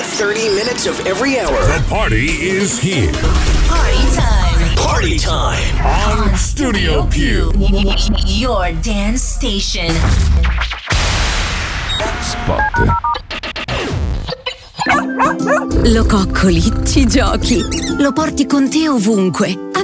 30 minutes of every hour. The party is here. Party time. Party time. On Studio Q. Your dance station. Spot. Lo coccoli, ci giochi, lo porti con te ovunque.